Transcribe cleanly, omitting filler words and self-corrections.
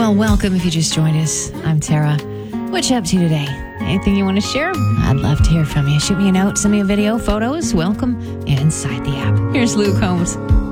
Well, welcome if you just joined us. I'm Tara. What you up to today? Anything you want to share? I'd love to hear from you. Shoot me a note, send me a video, photos. Welcome inside the app. Here's Luke Combs.